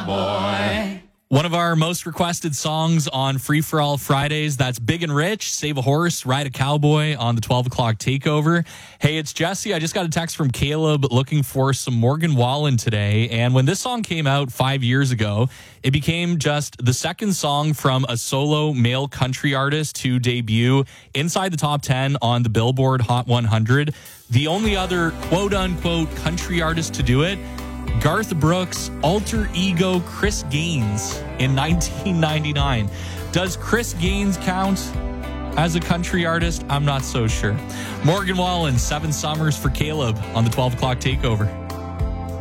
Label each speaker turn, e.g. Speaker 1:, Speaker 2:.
Speaker 1: cowboy.
Speaker 2: One of our most requested songs on Free For All Fridays, that's Big and Rich, Save a Horse, Ride a Cowboy on the 12 o'clock takeover. Hey, it's Jesse. I just got a text from Caleb looking for some Morgan Wallen today. And when this song came out 5 years ago, it became just the second song from a solo male country artist to debut inside the top 10 on the Billboard Hot 100. The only other quote-unquote country artist to do it, Garth Brooks' alter ego Chris Gaines in 1999. Does Chris Gaines count as a country artist? I'm not so sure. Morgan Wallen, 7 Summers for Caleb on the 12 o'clock takeover.